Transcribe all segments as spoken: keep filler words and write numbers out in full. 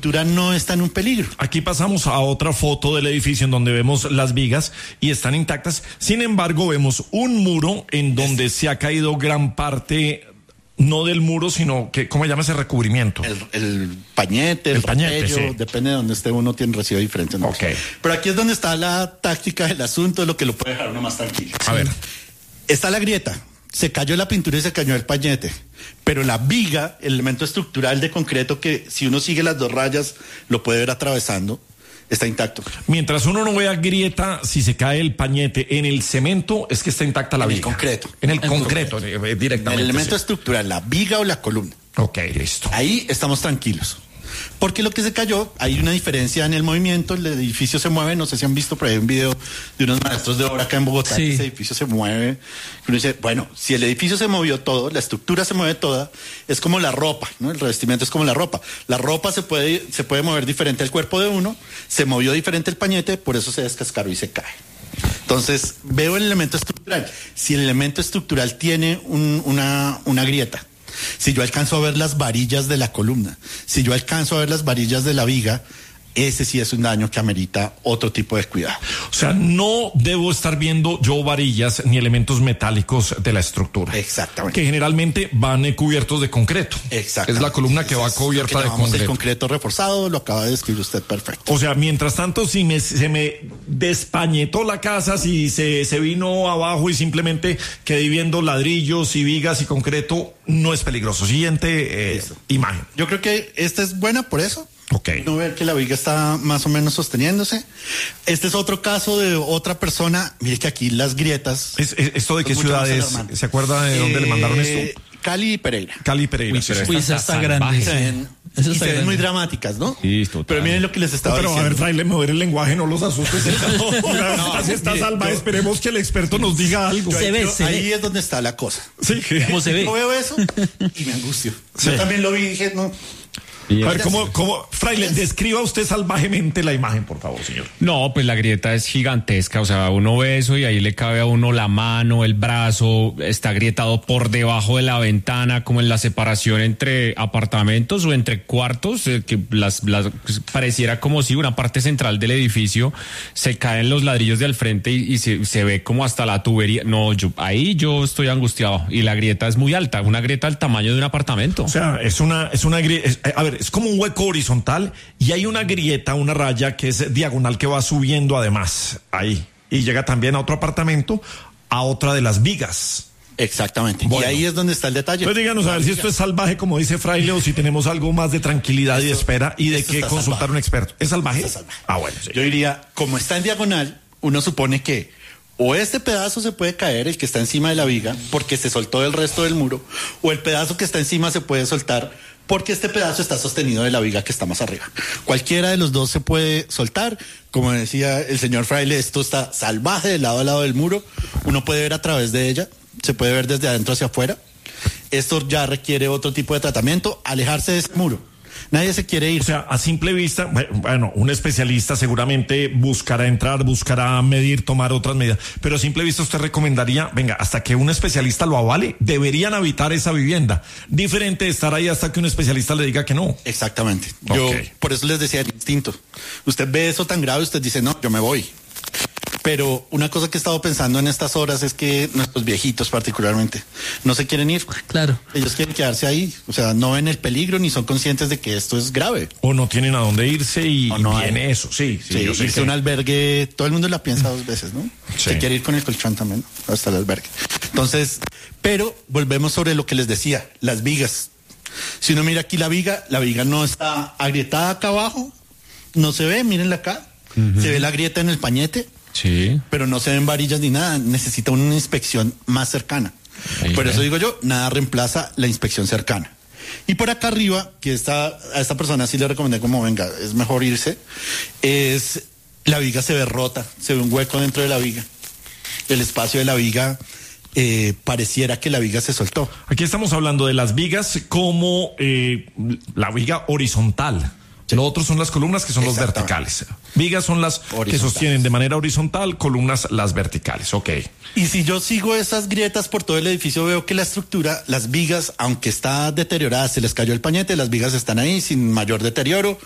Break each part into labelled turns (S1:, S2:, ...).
S1: estructura no está en un peligro.
S2: Aquí pasamos a otra foto del edificio en donde vemos las vigas y están intactas. Sin embargo, vemos un muro en donde se ha caído gran parte, no del muro, sino que, ¿cómo se llama ese recubrimiento?
S1: El, el pañete, el,
S2: el pañete,
S1: ropello,
S2: sí.
S1: Depende de donde esté uno, tiene recibo diferente, ¿no?
S2: Okay.
S1: Pero aquí es donde está la táctica del asunto, de lo que lo puede dejar uno más tranquilo.
S2: A ver.
S1: Está la grieta. Se cayó la pintura y se cayó el pañete, pero la viga, el elemento estructural de concreto que si uno sigue las dos rayas lo puede ver atravesando, está intacto.
S2: Mientras uno no vea grieta, si se cae el pañete en el cemento, es que está intacta la
S1: En el
S2: viga.
S1: concreto.
S2: En el
S1: En
S2: concreto,
S1: concreto.
S2: eh, directamente.
S1: El elemento
S2: sí.
S1: estructural, la viga o la columna.
S2: Ok, listo.
S1: Ahí estamos tranquilos. Porque lo que se cayó, hay una diferencia en el movimiento, el edificio se mueve, no sé si han visto por ahí un video de unos maestros de obra acá en Bogotá,
S3: Sí.
S1: que ese edificio se mueve. Uno dice, bueno, si el edificio se movió todo, la estructura se mueve toda, es como la ropa, ¿no? El revestimiento es como la ropa. La ropa se puede, se puede mover diferente al cuerpo de uno, se movió diferente el pañete, por eso se descascaró y se cae. Entonces, veo el elemento estructural. Si el elemento estructural tiene un, una, una grieta, si yo alcanzo a ver las varillas de la columna, si yo alcanzo a ver las varillas de la viga, ese sí es un daño que amerita otro tipo de cuidado.
S2: O sea, no debo estar viendo yo varillas ni elementos metálicos de la estructura.
S1: Exactamente.
S2: Que generalmente van eh, cubiertos de concreto.
S1: Exactamente.
S2: Es la columna que va
S1: Es lo
S2: cubierta
S1: que
S2: de
S1: llamamos
S2: concreto.
S1: el concreto reforzado, lo acaba de describir usted perfecto.
S2: O sea, mientras tanto, si me, se me despañetó la casa, si se, se vino abajo y simplemente quedé viendo ladrillos y vigas y concreto, no es peligroso. Siguiente eh, imagen.
S1: Yo creo que esta es buena por eso.
S2: Ok.
S1: No ver que la viga está más o menos sosteniéndose. Este es otro caso de otra persona. Mire que aquí las grietas.
S2: Es, es- ¿Esto de qué
S1: son mucho más
S2: ciudad es?
S1: alarmantes.
S2: ¿Se acuerda de dónde le mandaron
S1: Eh,
S2: esto?
S1: Cali y Pereira.
S2: Cali, Pereira.
S4: Uy,
S2: sí,
S4: pero
S2: sí.
S3: Uy,
S4: Está
S3: esa está
S4: salvaje.
S3: grande.
S1: Se ven,
S3: Eso
S1: y
S3: está
S1: se ven
S3: grande.
S1: muy dramáticas, ¿no?
S4: Sí, total.
S1: Pero miren lo que les estaba
S2: Pero a
S1: diciendo.
S2: ver, fraile, mover el lenguaje, no los asustes. No, si está salvaje, esperemos que el experto nos diga algo.
S3: Se ve,
S1: Yo-
S3: se
S1: ahí
S3: ve.
S1: es donde está la cosa.
S2: Sí.
S3: ¿Cómo se ve?
S1: Yo veo eso y me angustio.
S2: Sí.
S1: Yo también lo vi y dije, no.
S4: Y
S2: A
S4: es-
S2: ver, ¿cómo, cómo, fraile, describa usted salvajemente la imagen, por favor, señor?
S4: No, pues la grieta es gigantesca, o sea, uno ve eso y ahí le cabe a uno la mano, el brazo, está agrietado por debajo de la ventana, como en la separación entre apartamentos o entre cuartos, eh, que las, las pareciera como si una parte central del edificio se caen los ladrillos de al frente y, y se, se ve como hasta la tubería. No, yo ahí yo estoy angustiado y la grieta es muy alta, una grieta del tamaño de un apartamento.
S2: O sea, es una, es una grieta, a ver, es como un hueco horizontal y hay una grieta, una raya que es diagonal que va subiendo además ahí y llega también a otro apartamento, a otra de las vigas.
S1: Exactamente.
S2: Bueno.
S1: Y ahí es donde está el detalle.
S2: Entonces díganos a ver si esto es salvaje, como dice Fraile, o si tenemos algo más de tranquilidad y de
S1: Esto-
S2: espera y de
S1: esto
S2: que
S1: está
S2: consultar
S1: salvaje.
S2: a un experto. ¿Es salvaje?
S1: Está salvaje.
S2: Ah, bueno, sí.
S1: Yo diría, como está en diagonal, uno supone que o este pedazo se puede caer, el que está encima de la viga, porque se soltó del resto del muro, o el pedazo que está encima se puede soltar porque este pedazo está sostenido de la viga que está más arriba. Cualquiera de los dos se puede soltar. Como decía el señor Fraile, esto está salvaje de lado a lado del muro. Uno puede ver a través de ella, se puede ver desde adentro hacia afuera. Esto ya requiere otro tipo de tratamiento, alejarse de ese muro. Nadie se quiere ir.
S2: O sea, a simple vista, bueno, un especialista seguramente buscará entrar, buscará medir, tomar otras medidas, pero a simple vista usted recomendaría, venga, hasta que un especialista lo avale, deberían habitar esa vivienda. Diferente de estar ahí hasta que un especialista le diga que no.
S1: Exactamente. Yo,
S2: Ok.
S1: por eso les decía el instinto. Usted ve eso tan grave, usted dice, no, yo me voy. Pero una cosa que he estado pensando en estas horas es que nuestros viejitos particularmente no se quieren ir.
S3: Claro.
S1: Ellos quieren quedarse ahí. O sea, no ven el peligro ni son conscientes de que esto es grave.
S2: O no tienen a dónde irse y,
S1: O no
S2: y viene
S1: hay.
S2: eso, sí, sí,
S1: Sí,
S2: yo sé
S1: irse
S2: que-
S1: a un albergue, todo el mundo la piensa dos veces, ¿no?
S2: Sí.
S1: Se quiere ir con el colchón también, ¿no? Hasta el albergue. Entonces, pero volvemos sobre lo que les decía, las vigas. Si uno mira aquí la viga, la viga no está agrietada acá abajo, no se ve, mírenla acá, se ve la grieta en el pañete,
S4: Sí.
S1: pero no se ven varillas ni nada, necesita una inspección más cercana.
S4: Ahí
S1: Por
S4: ve.
S1: eso digo yo, nada reemplaza la inspección cercana. Y por acá arriba, que está, a esta persona sí le recomendé como, venga, es mejor irse, es, la viga se ve rota, se ve un hueco dentro de la viga. El espacio de la viga, eh, pareciera que la viga se soltó.
S2: Aquí estamos hablando de las vigas como eh, la viga horizontal. Lo otro son las columnas que son los
S1: Exactamente.
S2: verticales. Vigas son las que
S1: Horizontales.
S2: sostienen de manera horizontal, columnas las verticales. Ok.
S1: Y si yo sigo esas grietas por todo el edificio, veo que la estructura, las vigas, aunque está deteriorada, se les cayó el pañete, las vigas están ahí sin mayor deterioro.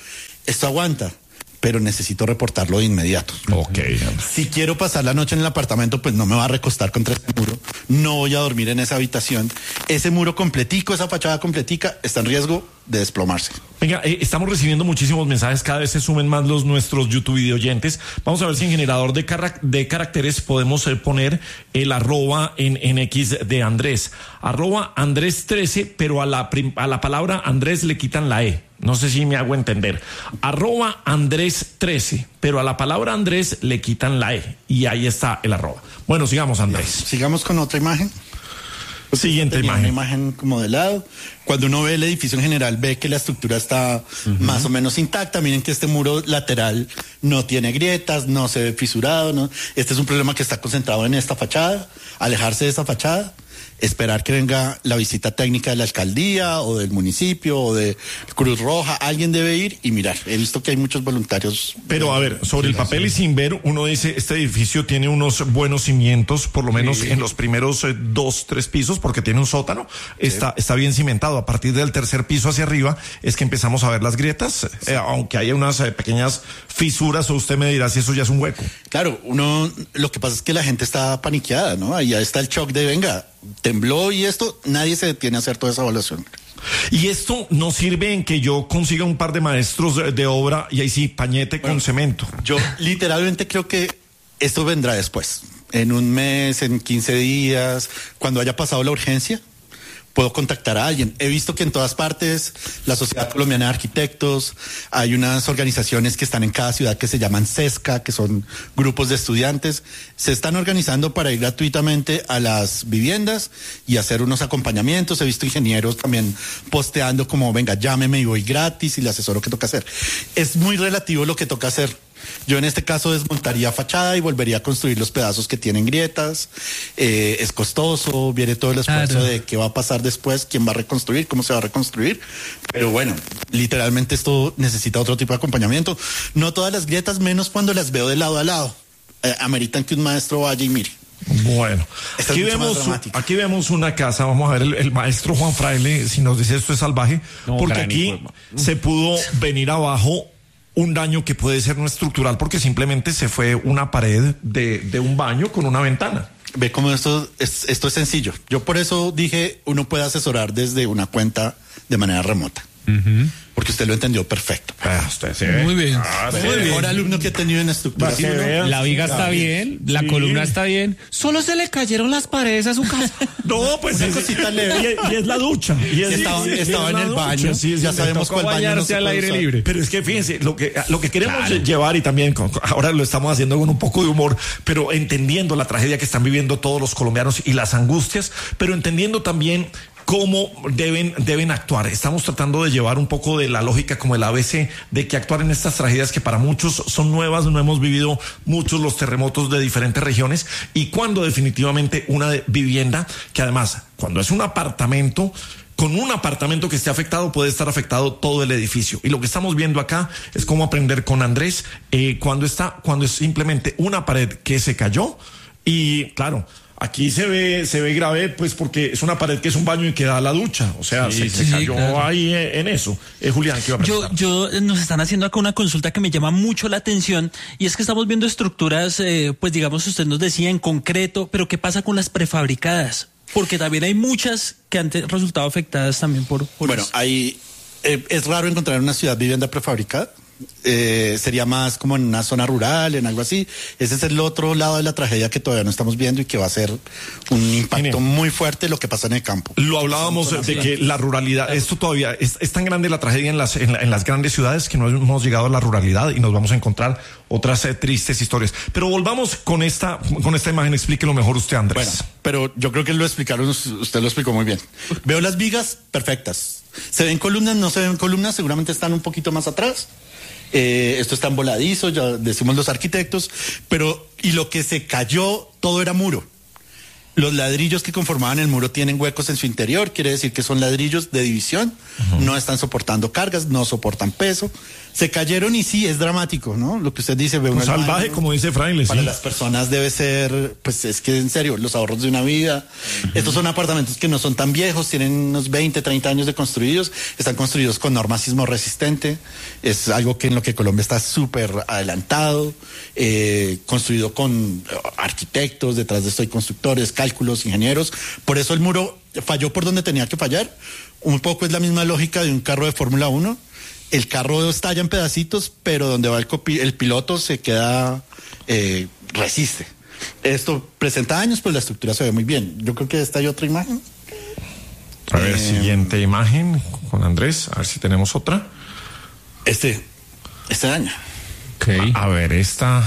S1: esto aguanta, pero necesito reportarlo de inmediato.
S2: Ok.
S1: Si quiero pasar la noche en el apartamento, pues no me va a recostar contra ese muro, no voy a dormir en esa habitación. Ese muro completico, esa fachada completica, está en riesgo de desplomarse.
S2: Venga, eh, estamos recibiendo muchísimos mensajes, cada vez se sumen más los nuestros YouTube video oyentes. Vamos a ver si en generador de, carac- de caracteres podemos eh, poner el arroba en, en X de Andrés. Arroba Andrés trece, pero a la, prim- a la palabra Andrés le quitan la E. No sé si me hago entender. Arroba Andrés trece, pero a la palabra Andrés le quitan la E. Y ahí está el arroba. Bueno, sigamos, Andrés.
S1: Sigamos con otra imagen.
S2: Siguiente
S1: Tenía
S2: imagen.
S1: una imagen como de lado. Cuando uno ve el edificio en general, ve que la estructura está uh-huh. más o menos intacta. Miren que este muro lateral no tiene grietas, no se ve fisurado, ¿no? Este es un problema que está concentrado en esta fachada. Alejarse de esa fachada, esperar que venga la visita técnica de la alcaldía o del municipio o de Cruz Roja. Alguien debe ir y mirar. He visto que hay muchos voluntarios.
S2: Pero a ver, sobre el papel y sin ver, uno dice, este edificio tiene unos buenos cimientos, por lo menos sí. en los primeros eh, dos, tres pisos, porque tiene un sótano, sí. está, está bien cimentado. A partir del tercer piso hacia arriba es que empezamos a ver las grietas, sí. eh, aunque haya unas eh, pequeñas fisuras, o usted me dirá si eso ya es un hueco.
S1: Claro, uno, lo que pasa es que la gente está paniqueada, ¿no? Ahí está el shock de, venga, tembló y esto, nadie se detiene a hacer toda esa evaluación.
S2: Y esto no sirve en que yo consiga un par de maestros de, de obra y ahí sí, pañete bueno, con cemento.
S1: Yo literalmente creo que esto vendrá después, en un mes, en quince días, cuando haya pasado la urgencia. Puedo contactar a alguien. He visto que en todas partes, la Sociedad Colombiana de Arquitectos, hay unas organizaciones que están en cada ciudad que se llaman CESCA, que son grupos de estudiantes, se están organizando para ir gratuitamente a las viviendas y hacer unos acompañamientos. He visto ingenieros también posteando como, venga, llámeme y voy gratis y le asesoro qué toca hacer. Es muy relativo lo que toca hacer. Yo en este caso desmontaría fachada y volvería a construir los pedazos que tienen grietas. Eh, es costoso, viene todo el esfuerzo claro. de qué va a pasar después, quién va a reconstruir, cómo se va a reconstruir. Pero bueno, literalmente esto necesita otro tipo de acompañamiento. No todas las grietas, menos cuando las veo de lado a lado, eh, ameritan que un maestro vaya y mire.
S2: Bueno, aquí vemos, aquí vemos una casa, vamos a ver el, el maestro Juan Fraile, si nos dice esto es salvaje, no, porque aquí forma. se pudo venir abajo un daño que puede ser no estructural porque simplemente se fue una pared de, de un baño con una ventana.
S1: Ve cómo esto es, esto es sencillo. Yo por eso dije, uno puede asesorar desde una cuenta de manera remota. Uh-huh. Porque usted lo entendió perfecto.
S2: Ah, usted sí.
S4: Muy bien.
S1: Ah, sí. El mejor alumno que he tenido en estructura.
S4: Sí, la viga está bien, la sí. columna está bien. Solo se le cayeron las paredes a su casa.
S2: No, pues es cosita leve. Y, y es la ducha. Y es,
S1: estaba
S2: y,
S1: estaba
S2: y
S1: en el
S2: ducha.
S1: baño.
S2: Sí,
S1: ya sabemos cuál baño no se
S4: al aire usar. libre.
S2: Pero es que fíjense, lo que, lo que queremos claro. llevar y también con, ahora lo estamos haciendo con un poco de humor, pero entendiendo la tragedia que están viviendo todos los colombianos y las angustias, pero entendiendo también cómo deben, deben actuar. Estamos tratando de llevar un poco de la lógica como el A B C de que actuar en estas tragedias que para muchos son nuevas, no hemos vivido muchos los terremotos de diferentes regiones y cuando definitivamente una vivienda, que además cuando es un apartamento, con un apartamento que esté afectado puede estar afectado todo el edificio. Y lo que estamos viendo acá es cómo aprender con Andrés eh, cuando está, cuando es simplemente una pared que se cayó y claro, aquí se ve, se ve grave, pues porque es una pared que es un baño y que da a la ducha. O sea, sí, se, sí, se cayó claro. ahí en eso. Eh, Julián, ¿qué iba a preguntar?
S3: Yo, yo, nos están haciendo acá una consulta que me llama mucho la atención y es que estamos viendo estructuras, eh, pues digamos, usted nos decía en concreto, pero ¿qué pasa con las prefabricadas? Porque también hay muchas que han resultado afectadas también por, por
S1: bueno,
S3: eso.
S1: hay, eh, es raro encontrar en una ciudad vivienda prefabricada. Eh, sería más como en una zona rural, en algo así. Ese es el otro lado de la tragedia que todavía no estamos viendo y que va a ser un impacto Mire, muy fuerte lo que pasa en el campo.
S2: Lo hablábamos de que la ruralidad, esto todavía es, es tan grande la tragedia en las, en, la, en las grandes ciudades que no hemos llegado a la ruralidad y nos vamos a encontrar otras eh, tristes historias. Pero volvamos con esta, con esta imagen, explíquelo mejor usted, Andrés.
S1: Bueno, pero yo creo que lo explicaron, usted lo explicó muy bien. Veo las vigas perfectas. ¿Se ven columnas? No se ven columnas, seguramente están un poquito más atrás. Eh, esto está en voladizo, ya decimos los arquitectos, pero y lo que se cayó, todo era muro. Los ladrillos que conformaban el muro tienen huecos en su interior, quiere decir que son ladrillos de división, uh-huh. no están soportando cargas, no soportan peso. Se cayeron y sí, es dramático, ¿no? Lo que usted dice, ve un
S2: salvaje, baño, como dice Fraile.
S1: Para
S2: sí.
S1: las personas debe ser, pues es que en serio, los ahorros de una vida. Uh-huh. Estos son apartamentos que no son tan viejos, tienen unos veinte, treinta años de construidos, están construidos con norma sismo resistente, es algo que en lo que Colombia está súper adelantado, eh, construido con arquitectos, detrás de esto hay constructores, cálculos, ingenieros. Por eso el muro falló por donde tenía que fallar. Un poco es la misma lógica de un carro de Fórmula uno. El carro estalla en pedacitos, pero donde va el, copi- el piloto se queda, eh, resiste. Esto presenta daños, pero la estructura se ve muy bien. Yo creo que esta hay otra imagen.
S2: A ver,
S1: eh,
S2: siguiente imagen con Andrés, a ver si tenemos otra.
S1: Este, este daño.
S4: Okay.
S2: A, a ver, esta...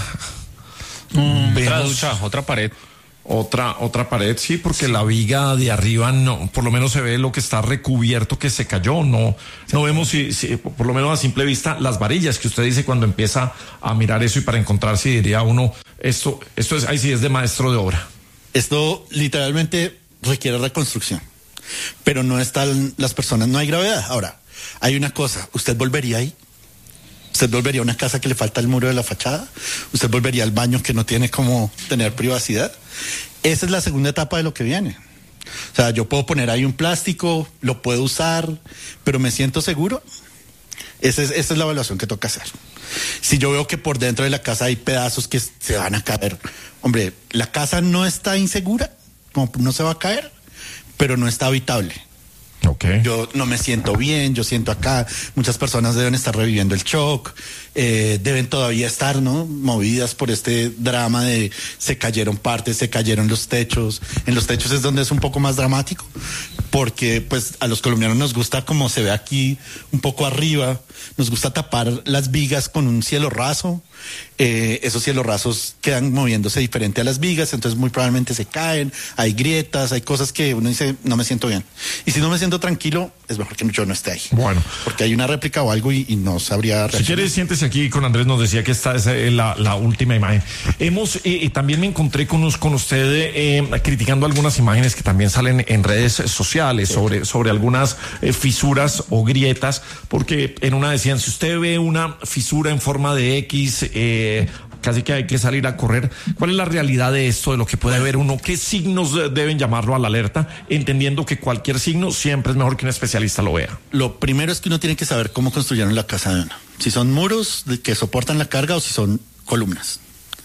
S4: Mm, otra ducha, otra pared.
S2: Otra, otra pared, sí, porque la viga de arriba no, por lo menos se ve lo que está recubierto que se cayó, no, no vemos si, si, por lo menos a simple vista, las varillas que usted dice cuando empieza a mirar eso y para encontrarse diría uno, esto, esto es, ahí sí es de maestro de obra.
S1: Esto literalmente requiere reconstrucción, pero no están las personas, no hay gravedad. Ahora, hay una cosa, ¿usted volvería ahí? ¿Usted volvería a una casa que le falta el muro de la fachada? ¿Usted volvería al baño que no tiene como tener privacidad? Esa es la segunda etapa de lo que viene. O sea, yo puedo poner ahí un plástico, lo puedo usar, pero ¿me siento seguro? Esa es, esa es la evaluación que toca hacer. Si yo veo que por dentro de la casa hay pedazos que se van a caer, hombre, la casa no está insegura, como no se va a caer, pero no está habitable.
S2: Okay.
S1: Yo no me siento bien, yo siento acá, muchas personas deben estar reviviendo el shock, eh, deben todavía estar, ¿no?, movidas por este drama de se cayeron partes, se cayeron los techos. En los techos es donde es un poco más dramático, porque pues a los colombianos nos gusta, como se ve aquí un poco arriba, nos gusta tapar las vigas con un cielo raso. Eh, esos cielos rasos quedan moviéndose diferente a las vigas, entonces muy probablemente se caen, hay grietas, hay cosas que uno dice, no me siento bien. Y si no me siento tranquilo, es mejor que yo no esté ahí.
S2: Bueno.
S1: Porque hay una réplica o algo y, y no sabría reaccionar.
S2: Si quieres, siéntese aquí con Andrés, nos decía que esta es eh, la, la última imagen. Hemos, eh, también me encontré con, con usted eh, criticando algunas imágenes que también salen en redes sociales sí. sobre, sobre algunas eh, fisuras o grietas, porque en una decían, si usted ve una fisura en forma de X, eh, casi que hay que salir a correr. ¿Cuál es la realidad de esto, de lo que puede ver uno? ¿Qué signos deben llamarlo a la alerta? Entendiendo que cualquier signo siempre es mejor que un especialista lo vea.
S1: Lo primero es que uno tiene que saber cómo construyeron la casa de uno. Si son muros que soportan la carga o si son columnas.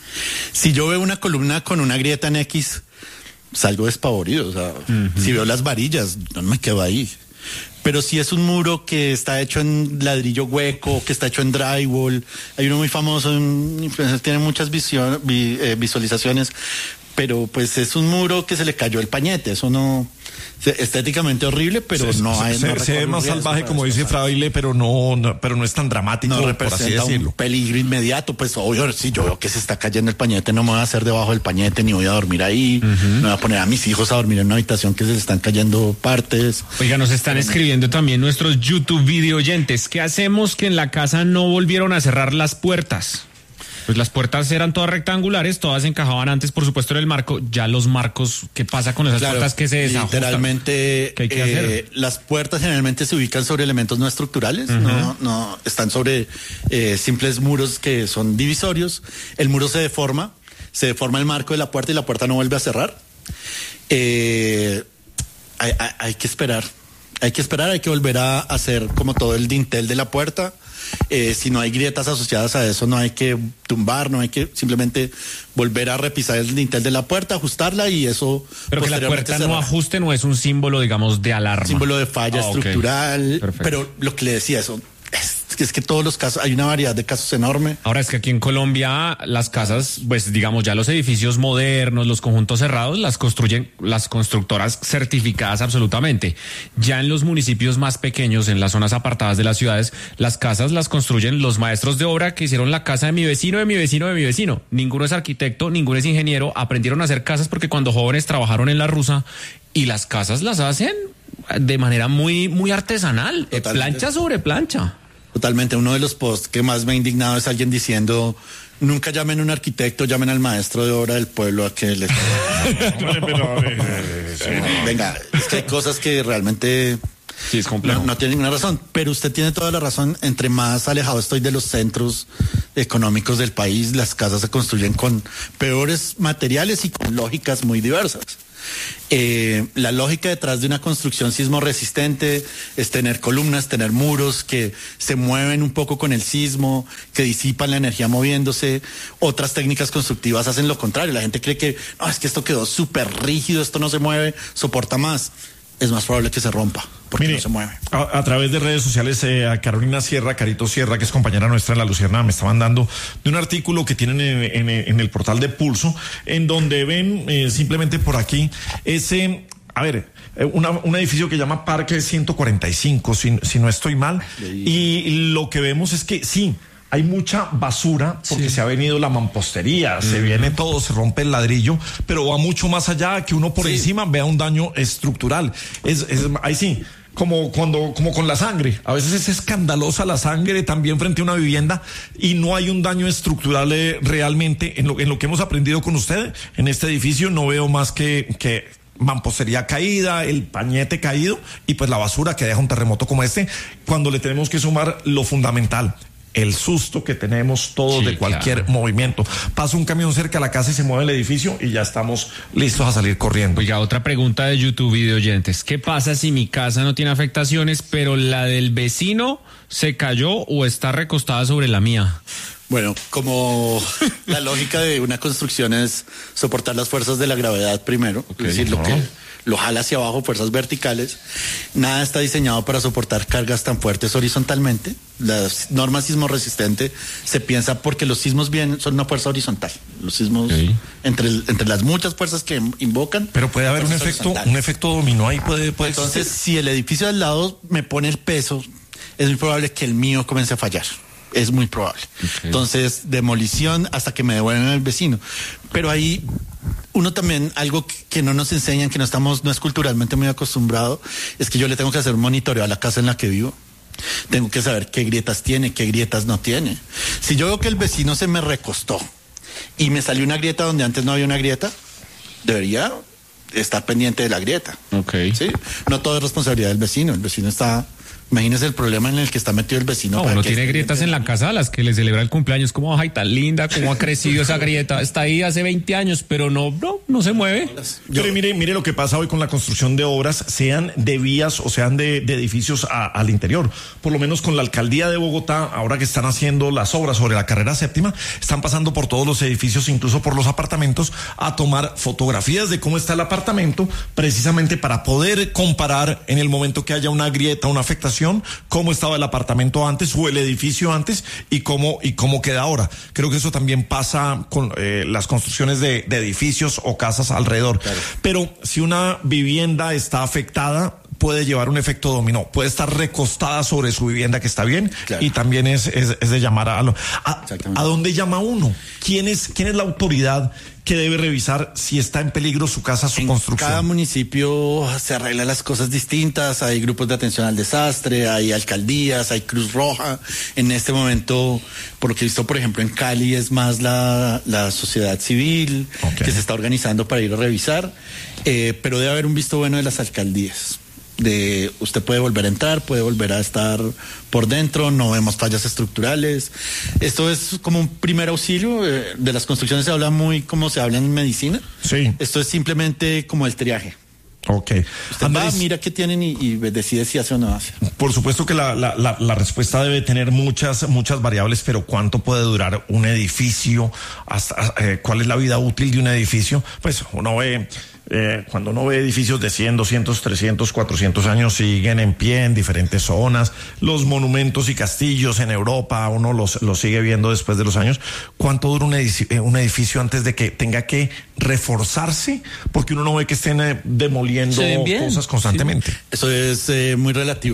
S1: Si yo veo una columna con una grieta en X, salgo despavorido. O sea, uh-huh. Si veo las varillas, no me quedo ahí. Pero si es un muro que está hecho en ladrillo hueco, que está hecho en drywall, hay uno muy famoso, un, tiene muchas visión, vi, eh, visualizaciones, pero pues es un muro que se le cayó el pañete, eso no, estéticamente horrible, pero
S2: se,
S1: no hay...
S2: Se,
S1: no
S2: se ve más salvaje, como dice Fraile, pero no, no, pero no es tan dramático,
S1: no
S2: por
S1: representa
S2: así decirlo.
S1: Un peligro inmediato, pues obvio, si yo veo que se está cayendo el pañete, no me voy a hacer debajo del pañete, ni voy a dormir ahí, uh-huh. No voy a poner a mis hijos a dormir en una habitación que se les están cayendo partes.
S4: Oiga, nos están escribiendo también nuestros YouTube video oyentes, ¿qué hacemos que en la casa no volvieron a cerrar las puertas? Pues las puertas eran todas rectangulares, todas encajaban antes, por supuesto, en el marco. Ya los marcos, ¿qué pasa con esas
S1: claro,
S4: puertas que se desajustan?
S1: Literalmente,
S4: ¿Qué hay que
S1: eh,
S4: hacer?
S1: Las puertas generalmente se ubican sobre elementos no estructurales, uh-huh. no, no están sobre eh, simples muros que son divisorios. El muro se deforma, se deforma el marco de la puerta y la puerta no vuelve a cerrar. Eh, hay, hay, hay que esperar. Hay que esperar, hay que volver a hacer como todo el dintel de la puerta. Eh, si no hay grietas asociadas a eso, no hay que tumbar, no hay que simplemente volver a repisar el dintel de la puerta, ajustarla y eso...
S4: Pero que la puerta no ajuste no es un símbolo, digamos, de alarma.
S1: Símbolo de falla
S4: oh,
S1: estructural,
S4: okay.
S1: Pero lo que le decía, eso... Es, es que todos los casos, hay una variedad de casos enorme.
S4: Ahora es que aquí en Colombia las casas, pues digamos ya los edificios modernos, los conjuntos cerrados, las construyen las constructoras certificadas absolutamente. Ya en los municipios más pequeños, en las zonas apartadas de las ciudades, las casas las construyen los maestros de obra que hicieron la casa de mi vecino, de mi vecino, de mi vecino. Ninguno es arquitecto, ninguno es ingeniero, aprendieron a hacer casas porque cuando jóvenes trabajaron en la rusa y las casas las hacen de manera muy, muy artesanal, plancha sobre plancha.
S1: Totalmente. Uno de los posts que más me ha indignado es alguien diciendo: nunca llamen a un arquitecto, llamen al maestro de obra del pueblo a que les... Venga, es que hay cosas que realmente...
S4: Sí, es complejo.
S1: No, no tiene ninguna razón, pero usted tiene toda la razón. Entre más alejado estoy de los centros económicos del país, las casas se construyen con peores materiales y con lógicas muy diversas. Eh, la lógica detrás de una construcción sismo resistente es tener columnas, tener muros que se mueven un poco con el sismo, que disipan la energía moviéndose. Otras técnicas constructivas hacen lo contrario. La gente cree que no, es que esto quedó súper rígido, esto no se mueve, soporta más. Es más probable que se rompa, porque
S2: Mire,
S1: no se mueve.
S2: A, a través de redes sociales, eh, a Carolina Sierra, Carito Sierra, que es compañera nuestra en La Luciérnaga, me está mandando de un artículo que tienen en, en, en el portal de Pulso, en donde ven eh, simplemente por aquí ese... A ver, una, un edificio que llama Parque ciento cuarenta y cinco, si, si no estoy mal, y lo que vemos es que sí, hay mucha basura porque sí. Se ha venido la mampostería, mm. se viene todo, se rompe el ladrillo, pero va mucho más allá que uno por sí. encima vea un daño estructural. Es, es, ahí sí, como cuando, como con la sangre. A veces es escandalosa la sangre también frente a una vivienda y no hay un daño estructural eh, realmente. En lo, en lo que hemos aprendido con usted, en este edificio no veo más que, que mampostería caída, el pañete caído y pues la basura que deja un terremoto como este, cuando le tenemos que sumar lo fundamental: el susto que tenemos todos sí, de cualquier claro. movimiento. Pasa un camión cerca de la casa y se mueve el edificio y ya estamos listos a salir corriendo.
S4: Oiga, otra pregunta de YouTube y de oyentes. ¿Qué pasa si mi casa no tiene afectaciones, pero la del vecino se cayó o está recostada sobre la mía?
S1: Bueno, como la lógica de una construcción es soportar las fuerzas de la gravedad primero, okay, es decir, no. lo que lo jala hacia abajo, fuerzas verticales. Nada está diseñado para soportar cargas tan fuertes horizontalmente. Las normas sismo resistente se piensa porque los sismos vienen, son una fuerza horizontal. Los sismos, okay. entre, entre las muchas fuerzas que invocan.
S2: Pero puede haber un efecto, un efecto dominó ahí, puede, puede
S1: Entonces,
S2: existir.
S1: Si el edificio al lado me pone el peso, es muy probable que el mío comience a fallar. Es muy probable. Okay. Entonces, demolición hasta que me devuelvan el vecino. Pero ahí uno también, algo que no nos enseñan, que no estamos, no es culturalmente muy acostumbrado, es que yo le tengo que hacer un monitoreo a la casa en la que vivo. Tengo que saber qué grietas tiene, qué grietas no tiene. Si yo veo que el vecino se me recostó y me salió una grieta donde antes no había una grieta, debería estar pendiente de la grieta.
S4: Okay.
S1: ¿Sí? No todo es responsabilidad del vecino. El vecino está... Imagínese el problema en el que está metido el vecino.
S4: No, uno tiene grietas en la casa a las que le celebra el cumpleaños. Como, ay, tan linda, cómo ha crecido esa grieta. Está ahí hace veinte años, pero no, no, no se mueve.
S2: Yo, pero mire, mire lo que pasa hoy con la construcción de obras, sean de vías o sean de, de edificios a, al interior. Por lo menos con la alcaldía de Bogotá, ahora que están haciendo las obras sobre la carrera séptima, están pasando por todos los edificios, incluso por los apartamentos, a tomar fotografías de cómo está el apartamento, precisamente para poder comparar en el momento que haya una grieta, una afectación, cómo estaba el apartamento antes o el edificio antes y cómo y cómo queda ahora. Creo que eso también pasa con eh, las construcciones de, de edificios o casas alrededor. Claro. Pero si una vivienda está afectada, puede llevar un efecto dominó, puede estar recostada sobre su vivienda que está bien, claro. y también es, es, es de llamar a, a, a dónde llama uno, quién es, quién es la autoridad que debe revisar si está en peligro su casa, su
S1: en
S2: construcción.
S1: Cada municipio se arreglan las cosas distintas, hay grupos de atención al desastre, hay alcaldías, hay Cruz Roja. En este momento, por lo que he visto, por ejemplo, en Cali es más la, la sociedad civil, okay. que se está organizando para ir a revisar, eh, pero debe haber un visto bueno de las alcaldías. De usted puede volver a entrar, puede volver a estar por dentro, no vemos fallas estructurales. Esto es como un primer auxilio. Eh, de las construcciones se habla muy como se habla en medicina.
S2: Sí.
S1: Esto es simplemente como el triaje.
S2: Ok.
S1: Usted Andrés, va, mira qué tienen y, y decide si hace o no hace.
S2: Por supuesto que la, la, la, la respuesta debe tener muchas, muchas variables, pero ¿cuánto puede durar un edificio? Hasta, eh, ¿Cuál es la vida útil de un edificio? Pues uno ve... Eh, cuando uno ve edificios de cien, doscientos, trescientos, cuatrocientos años siguen en pie en diferentes zonas, los monumentos y castillos en Europa uno los, los sigue viendo después de los años. ¿Cuánto dura un edificio, un edificio antes de que tenga que reforzarse? Porque uno no ve que estén eh, demoliendo cosas constantemente.
S1: Sí. Eso es eh, muy relativo.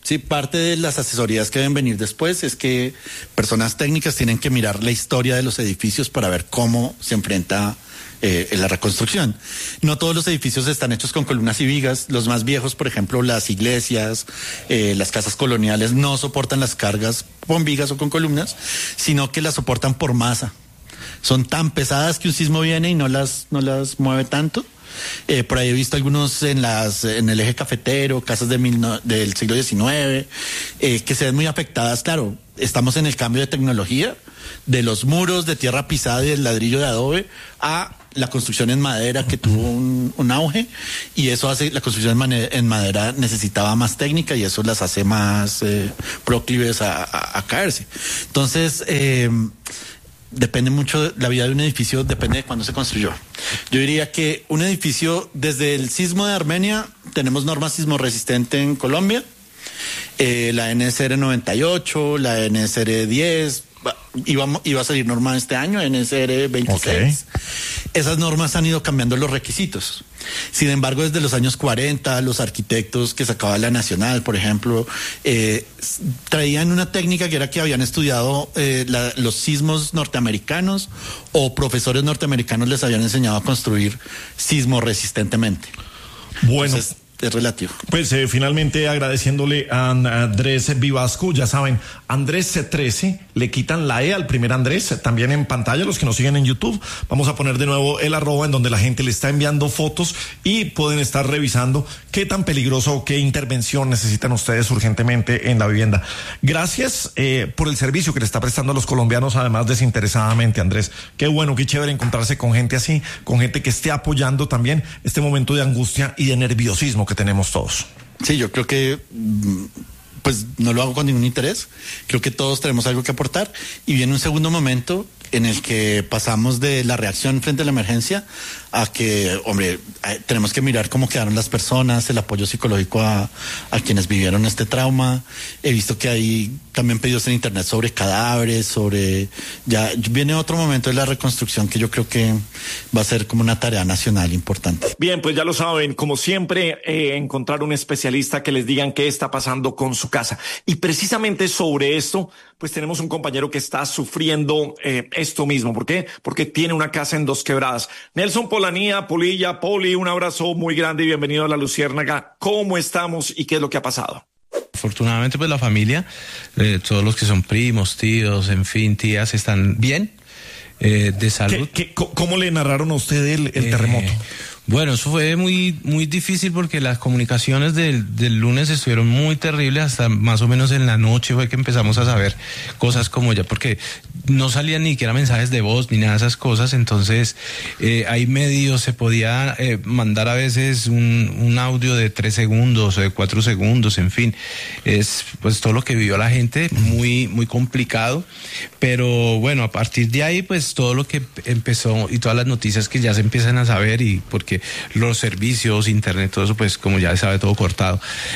S1: Sí, parte de las asesorías que deben venir después es que personas técnicas tienen que mirar la historia de los edificios para ver cómo se enfrenta eh, en la reconstrucción. No todos los edificios están hechos con columnas y vigas. Los más viejos, por ejemplo, las iglesias, eh, las casas coloniales, no soportan las cargas con vigas o con columnas, sino que las soportan por masa. Son tan pesadas que un sismo viene y no las, no las mueve tanto. Eh, por ahí he visto algunos en las en el eje cafetero, casas de mil no, del siglo diecinueve, eh, que se ven muy afectadas. Claro, estamos en el cambio de tecnología, de los muros de tierra pisada y del ladrillo de adobe a la construcción en madera, que tuvo un, un auge, y eso hace, la construcción en, mane- en madera necesitaba más técnica y eso las hace más eh, proclives a, a, a caerse. Entonces, eh, depende mucho, de, la vida de un edificio depende de cuándo se construyó. Yo diría que un edificio, desde el sismo de Armenia, tenemos norma sismo resistente en Colombia, eh, la N S R noventa y ocho, la N S R diez, iba, iba a salir norma este año, N S R veintiséis. Okay. Esas normas han ido cambiando los requisitos. Sin embargo, desde los años cuarenta, los arquitectos que sacaba la Nacional, por ejemplo, eh, traían una técnica que era que habían estudiado eh, la, los sismos norteamericanos, o profesores norteamericanos les habían enseñado a construir sismo resistentemente.
S2: Bueno.
S1: Entonces, es relativo.
S2: Pues eh, finalmente agradeciéndole a Andrés Vivasco, ya saben, Andrés C trece, le quitan la E al primer Andrés, también en pantalla, los que nos siguen en YouTube, vamos a poner de nuevo el arroba en donde la gente le está enviando fotos y pueden estar revisando qué tan peligroso o qué intervención necesitan ustedes urgentemente en la vivienda. Gracias eh, por el servicio que le está prestando a los colombianos, además desinteresadamente, Andrés. Qué bueno, qué chévere encontrarse con gente así, con gente que esté apoyando también este momento de angustia y de nerviosismo que tenemos todos.
S1: Sí, yo creo que pues no lo hago con ningún interés. Creo que todos tenemos algo que aportar y viene un segundo momento en el que pasamos de la reacción frente a la emergencia a que, hombre, tenemos que mirar cómo quedaron las personas, el apoyo psicológico a, a quienes vivieron este trauma. He visto que hay también pedidos en internet sobre cadáveres, sobre... Ya viene otro momento de la reconstrucción que yo creo que va a ser como una tarea nacional importante.
S2: Bien, pues ya lo saben, como siempre, eh, encontrar un especialista que les digan qué está pasando con su casa. Y precisamente sobre esto, pues tenemos un compañero que está sufriendo eh, esto mismo. ¿Por qué? Porque tiene una casa en Dos Quebradas. Nelson Polanía, Polilla, Poli, un abrazo muy grande y bienvenido a La Luciérnaga. ¿Cómo estamos y qué es lo que ha pasado?
S5: Afortunadamente, pues la familia, eh, todos los que son primos, tíos, en fin, tías, están bien, eh, de salud.
S2: ¿Qué, qué, ¿Cómo le narraron a usted el, el eh, terremoto?
S5: Bueno, eso fue muy muy difícil porque las comunicaciones del, del lunes estuvieron muy terribles, hasta más o menos en la noche fue que empezamos a saber cosas como ya, porque no salían ni siquiera mensajes de voz ni nada de esas cosas, entonces eh, hay medios, se podía eh, mandar a veces un, un audio de tres segundos o de cuatro segundos, en fin, es pues todo lo que vivió la gente, muy muy complicado, pero bueno, a partir de ahí pues todo lo que empezó y todas las noticias que ya se empiezan a saber, y porque los servicios, internet, todo eso, pues como ya se sabe, todo cortado.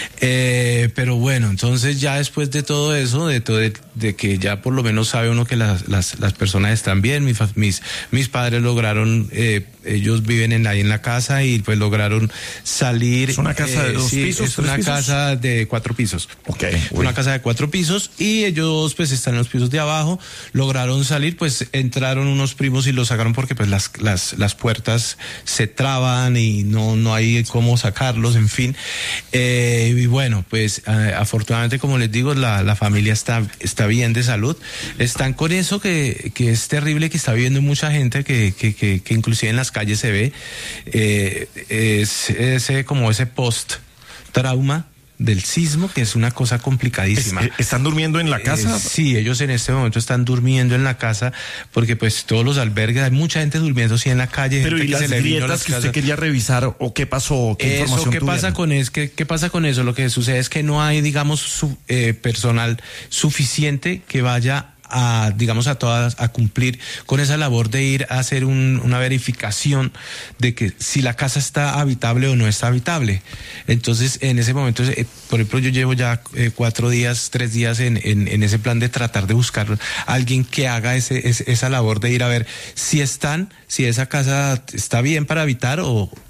S5: Eh, pero bueno, entonces ya después de todo eso, de todo de, de que ya por lo menos sabe uno que las, las, las personas están bien, mis, mis, mis padres lograron, eh, ellos viven en, ahí en la casa y pues lograron salir.
S2: ¿Es una casa eh, de dos
S5: sí,
S2: pisos?
S5: Es una
S2: pisos?
S5: casa de cuatro pisos.
S2: Ok.
S5: Una casa de cuatro pisos y ellos pues están en los pisos de abajo, lograron salir, pues entraron unos primos y los sacaron porque pues las, las, las puertas se traban y no no hay cómo sacarlos, en fin, eh, y bueno, pues eh, afortunadamente, como les digo, la, la familia está está bien de salud, están con eso que, que es terrible, que está viviendo mucha gente, que, que, que, que inclusive en las calles se ve, eh, es ese como ese post trauma del sismo, que es una cosa complicadísima.
S2: Es, ¿Están durmiendo en la casa?
S5: Eh, sí, ellos en este momento están durmiendo en la casa porque pues todos los albergues, hay mucha gente durmiendo sí en la calle.
S2: Pero
S5: gente
S2: ¿y
S5: que
S2: las
S5: se le
S2: grietas
S5: las
S2: que
S5: casas?
S2: usted quería revisar o qué pasó? ¿Qué
S5: eso,
S2: información
S5: ¿qué
S2: tuvieron?
S5: pasa con eso? ¿Qué, ¿Qué pasa con eso? Lo que sucede es que no hay, digamos, su, eh, personal suficiente que vaya a, digamos, a todas, a cumplir con esa labor de ir a hacer un, una verificación de que si la casa está habitable o no está habitable. Entonces, en ese momento, eh, por ejemplo, yo llevo ya eh, cuatro días, tres días en, en, en ese plan de tratar de buscar a alguien que haga ese, ese, esa labor de ir a ver si están, si esa casa está bien para habitar o,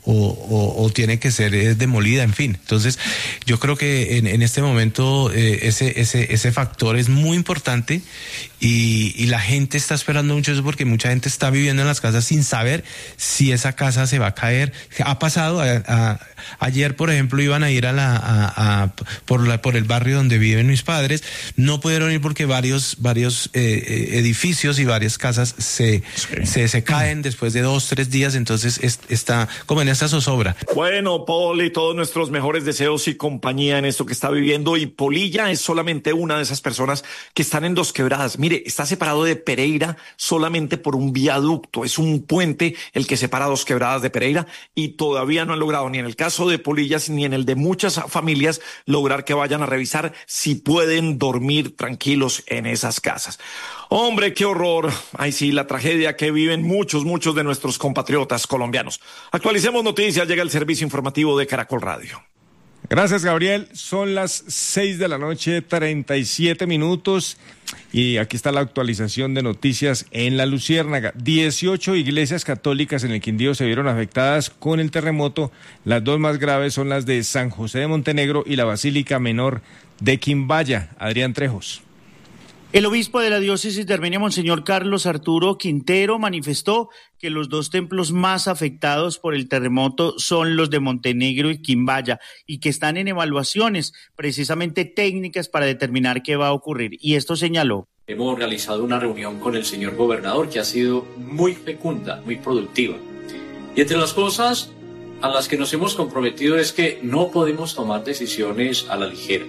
S5: o, o, o tiene que ser eh, demolida, en fin. Entonces, yo creo que en, en este momento eh, ese, ese, ese factor es muy importante y, y la gente está esperando mucho eso porque mucha gente está viviendo en las casas sin saber si esa casa se va a caer. Ha pasado, a, a, ayer por ejemplo iban a ir a la, a, a, por, la, por el barrio donde viven mis padres, no pudieron ir porque varios, varios eh, edificios y varias casas se, sí. se, se caen después de dos, tres días, entonces es, está como en esta zozobra.
S6: Bueno, Poli, todos nuestros mejores deseos y compañía en esto que está viviendo, y Polilla es solamente una de esas personas que están en Dos Quebradas. Mire, está separado de Pereira solamente por un viaducto, es un puente el que separa Dos Quebradas de Pereira, y todavía no han logrado, ni en el caso de Polillas ni en el de muchas familias, lograr que vayan a revisar si pueden dormir tranquilos en esas casas. Hombre, qué horror. Ay, sí, la tragedia que viven muchos, muchos de nuestros compatriotas colombianos. Actualicemos noticias, llega el servicio informativo de Caracol Radio.
S7: Gracias, Gabriel. Son las seis de la noche, treinta y siete minutos. Y aquí está la actualización de noticias en La Luciérnaga. dieciocho iglesias católicas en el Quindío se vieron afectadas con el terremoto. Las dos más graves son las de San José de Montenegro y la Basílica Menor de Quimbaya. Adrián Trejos.
S8: El obispo de la diócesis de Armenia, Monseñor Carlos Arturo Quintero, manifestó que los dos templos más afectados por el terremoto son los de Montenegro y Quimbaya y que están en evaluaciones precisamente técnicas para determinar qué va a ocurrir. Y esto señaló.
S9: Hemos realizado una reunión con el señor gobernador que ha sido muy fecunda, muy productiva. Y entre las cosas a las que nos hemos comprometido es que no podemos tomar decisiones a la ligera.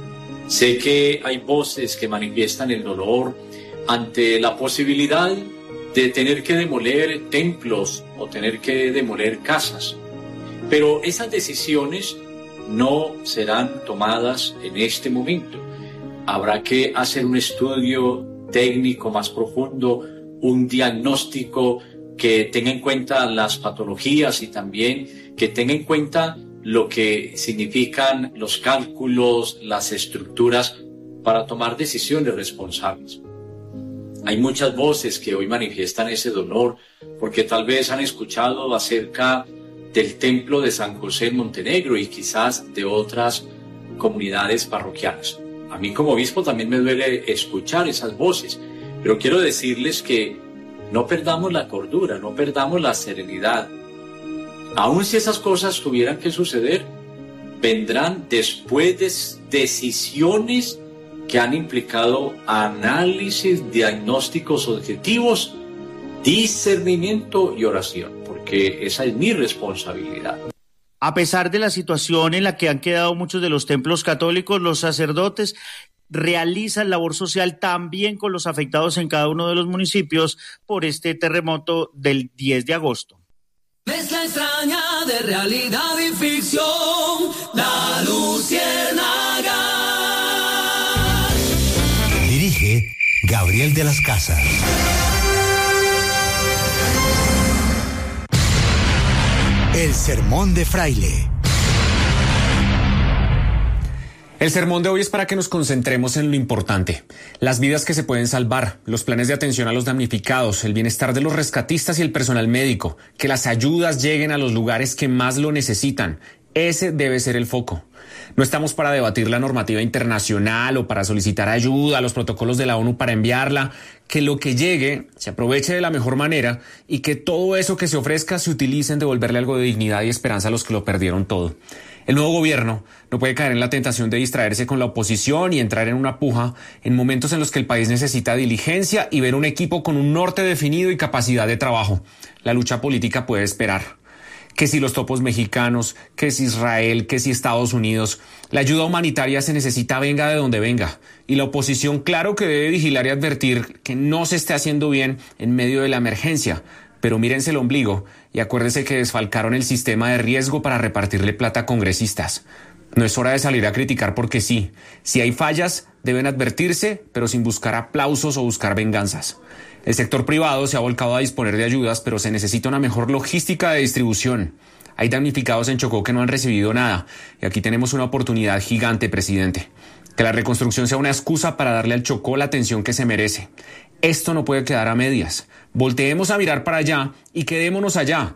S9: Sé que hay voces que manifiestan el dolor ante la posibilidad de tener que demoler templos o tener que demoler casas, pero esas decisiones no serán tomadas en este momento. Habrá que hacer un estudio técnico más profundo, un diagnóstico que tenga en cuenta las patologías y también que tenga en cuenta lo que significan los cálculos, las estructuras para tomar decisiones responsables. Hay muchas voces que hoy manifiestan ese dolor porque tal vez han escuchado acerca del templo de San José en Montenegro y quizás de otras comunidades parroquiales. A mí como obispo también me duele escuchar esas voces, pero quiero decirles que no perdamos la cordura, no perdamos la serenidad. Aun si esas cosas tuvieran que suceder, vendrán después de decisiones que han implicado análisis, diagnósticos objetivos, discernimiento y oración, porque esa es mi responsabilidad.
S8: A pesar de la situación en la que han quedado muchos de los templos católicos, los sacerdotes realizan labor social también con los afectados en cada uno de los municipios por este terremoto del diez de agosto.
S10: Mezcla extraña de realidad y ficción, La Luciérnaga.
S11: Dirige Gabriel de las Casas. El sermón de Fraile.
S4: El sermón de hoy es para que nos concentremos en lo importante, las vidas que se pueden salvar, los planes de atención a los damnificados, el bienestar de los rescatistas y el personal médico, que las ayudas lleguen a los lugares que más lo necesitan. Ese debe ser el foco. No estamos para debatir la normativa internacional o para solicitar ayuda, los protocolos de la ONU para enviarla. Que lo que llegue se aproveche de la mejor manera y que todo eso que se ofrezca se utilice en devolverle algo de dignidad y esperanza a los que lo perdieron todo. El nuevo gobierno no puede caer en la tentación de distraerse con la oposición y entrar en una puja en momentos en los que el país necesita diligencia y ver un equipo con un norte definido y capacidad de trabajo. La lucha política puede esperar. Que si los topos mexicanos, que si Israel, que si Estados Unidos. La ayuda humanitaria se necesita venga de donde venga. Y la oposición claro que debe vigilar y advertir que no se esté haciendo bien en medio de la emergencia. Pero mírense el ombligo y acuérdense que desfalcaron el sistema de riesgo para repartirle plata a congresistas. No es hora de salir a criticar porque sí. Si hay fallas, deben advertirse, pero sin buscar aplausos o buscar venganzas. El sector privado se ha volcado a disponer de ayudas, pero se necesita una mejor logística de distribución. Hay damnificados en Chocó que no han recibido nada, y aquí tenemos una oportunidad gigante, presidente. Que la reconstrucción sea una excusa para darle al Chocó la atención que se merece. Esto no puede quedar a medias. Volteemos a mirar para allá y quedémonos allá.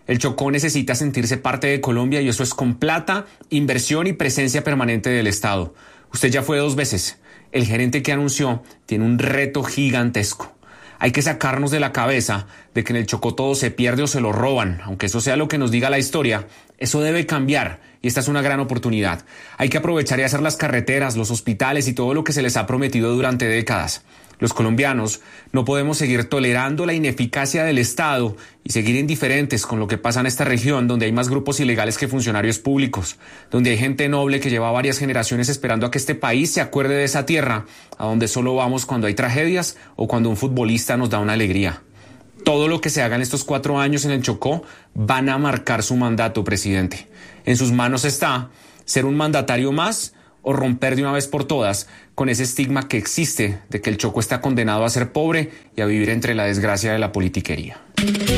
S12: El Chocó necesita sentirse parte de Colombia y eso es con plata, inversión y presencia permanente del Estado. Usted ya fue dos veces. El gerente que anunció tiene un reto gigantesco. Hay que sacarnos de la cabeza de que en el Chocó todo se pierde o se lo roban. Aunque eso sea lo que nos diga la historia, eso debe cambiar y esta es una gran oportunidad. Hay que aprovechar y hacer las carreteras, los hospitales y todo lo que se les ha prometido durante décadas. Los colombianos no podemos seguir tolerando la ineficacia del Estado y seguir indiferentes con lo que pasa en esta región donde hay más grupos ilegales que funcionarios públicos, donde hay gente noble que lleva varias generaciones esperando a que este país se acuerde de esa tierra, a donde solo vamos cuando hay tragedias o cuando un futbolista nos da una alegría. Todo lo que se haga en estos cuatro años en el Chocó van a marcar su mandato, presidente. En sus manos está ser un mandatario más o romper de una vez por todas con ese estigma que existe de que el Chocó está condenado a ser pobre y a vivir entre la desgracia de la politiquería.